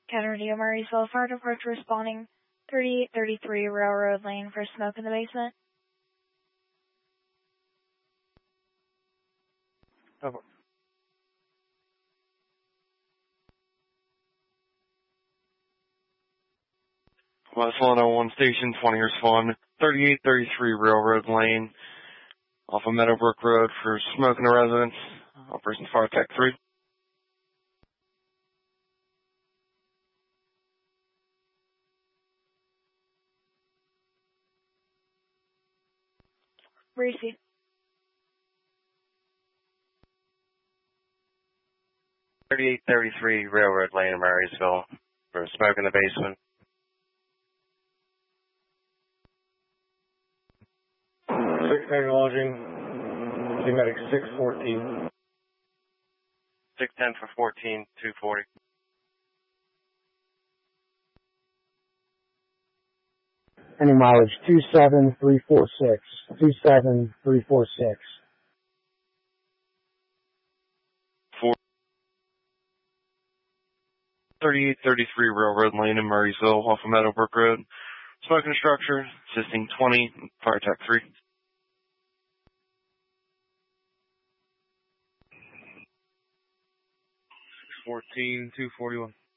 Kennedy, Murraysville, fire departure responding 3833 Railroad Lane for smoke in the basement. Over. West 101 Station, 20 respond, 3833 Railroad Lane, off of Meadowbrook Road for smoke in the residence. Operation Fire Tech 3. Receive. 3833 Railroad Lane in Murraysville for smoke in the basement. Lodging, Medic 614. 610 for 14, 240. Any mileage 27346. 27346. 3833 Railroad Lane in Murraysville off of Meadowbrook Road. Smoking structure, assisting 20, Fire Tech 3. 14, 241.